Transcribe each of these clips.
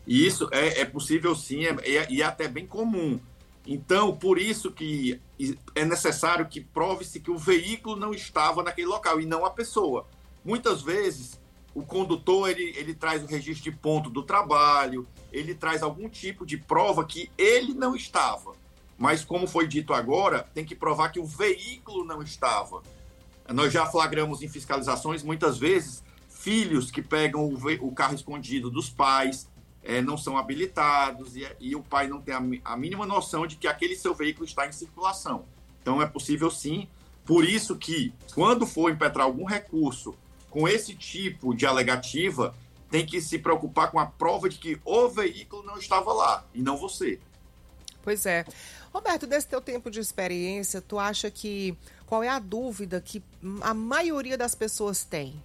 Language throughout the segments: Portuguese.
E isso é possível sim, e é até bem comum. Então, por isso que é necessário que prove-se que o veículo não estava naquele local e não a pessoa. Muitas vezes, o condutor ele traz o registro de ponto do trabalho, ele traz algum tipo de prova que ele não estava. Mas, como foi dito agora, tem que provar que o veículo não estava. Nós já flagramos em fiscalizações, muitas vezes, filhos que pegam o carro escondido dos pais, não são habilitados e o pai não tem a mínima noção de que aquele seu veículo está em circulação. Então, é possível sim. Por isso que, quando for impetrar algum recurso com esse tipo de alegativa, tem que se preocupar com a prova de que o veículo não estava lá e não você. Pois é. Roberto, desse teu tempo de experiência, tu acha que qual é a dúvida que a maioria das pessoas tem?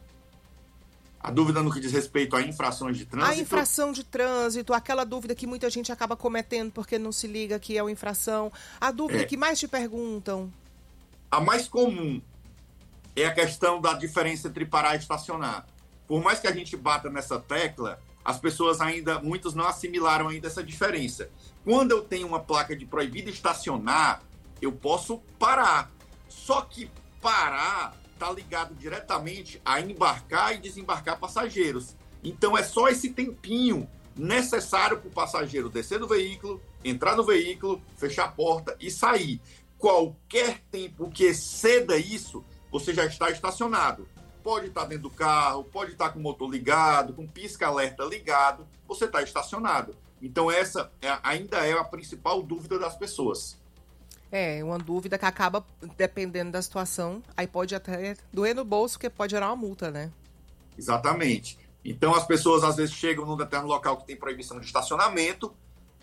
A dúvida no que diz respeito a infrações de trânsito? A infração de trânsito, aquela dúvida que muita gente acaba cometendo porque não se liga que é uma infração. A dúvida que mais te perguntam? A mais comum é a questão da diferença entre parar e estacionar. Por mais que a gente bata nessa tecla, as pessoas ainda, muitos não assimilaram ainda essa diferença. Quando eu tenho uma placa de proibido estacionar, eu posso parar. Só que parar está ligado diretamente a embarcar e desembarcar passageiros. Então é só esse tempinho necessário para o passageiro descer do veículo, entrar no veículo, fechar a porta e sair. Qualquer tempo que exceda isso, você já está estacionado. Pode estar dentro do carro, pode estar com o motor ligado, com pisca-alerta ligado, você está estacionado. Então essa ainda é a principal dúvida das pessoas. É, uma dúvida que acaba, dependendo da situação, aí pode até doer no bolso, porque pode gerar uma multa, né? Exatamente. Então as pessoas às vezes chegam num determinado local que tem proibição de estacionamento,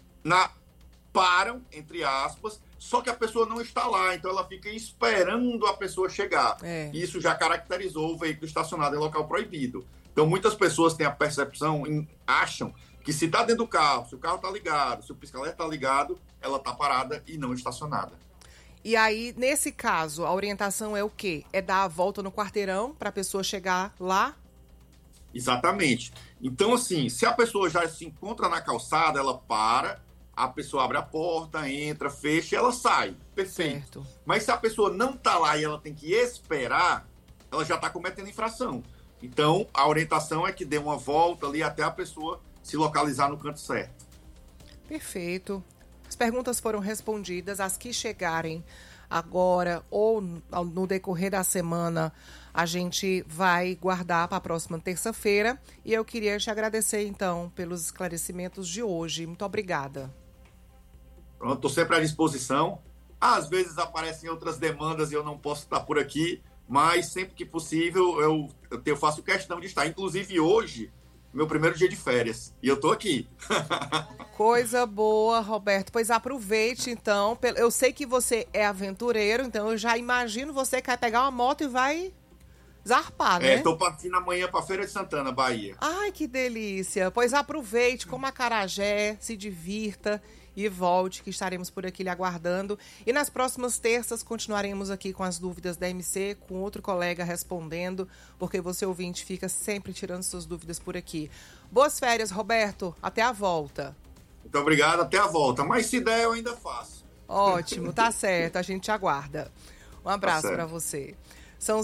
param, entre aspas, só que a pessoa não está lá, então ela fica esperando a pessoa chegar. E isso já caracterizou o veículo estacionado em local proibido. Então muitas pessoas têm a percepção, acham que se está dentro do carro, se o carro está ligado, se o pisca-alerta está ligado, ela está parada e não estacionada. E aí, nesse caso, a orientação é o quê? É dar a volta no quarteirão para a pessoa chegar lá? Exatamente. Então, assim, se a pessoa já se encontra na calçada, ela para, a pessoa abre a porta, entra, fecha e ela sai. Perfeito. Certo. Mas se a pessoa não está lá e ela tem que esperar, ela já está cometendo infração. Então, a orientação é que dê uma volta ali até a pessoa se localizar no canto certo. Perfeito. As perguntas foram respondidas. As que chegarem agora ou no decorrer da semana, a gente vai guardar para a próxima terça-feira. E eu queria te agradecer, então, pelos esclarecimentos de hoje. Muito obrigada. Pronto, estou sempre à disposição. Às vezes aparecem outras demandas e eu não posso estar por aqui, mas sempre que possível eu faço questão de estar. Inclusive hoje, meu primeiro dia de férias. E eu tô aqui. Coisa boa, Roberto. Pois aproveite, então. Eu sei que você é aventureiro, então eu já imagino você que vai pegar uma moto e vai zarpar, né? Tô partindo amanhã pra Feira de Santana, Bahia. Ai, que delícia. Pois aproveite, coma acarajé, se divirta e volte, que estaremos por aqui lhe aguardando. E nas próximas terças continuaremos aqui com as dúvidas da MC, com outro colega respondendo, porque você, ouvinte, fica sempre tirando suas dúvidas por aqui. Boas férias, Roberto. Até a volta. Muito obrigado, até a volta. Mas se der, eu ainda faço. Ótimo, tá certo. A gente aguarda. Um abraço para você. São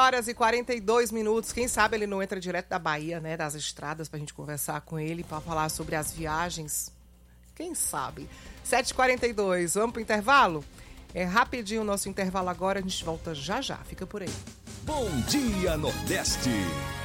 7h42. Quem sabe ele não entra direto da Bahia, né, das estradas, pra gente conversar com ele, para falar sobre as viagens. Quem sabe? 7h42, vamos pro intervalo? É rapidinho o nosso intervalo agora, a gente volta já já, fica por aí. Bom dia, Nordeste!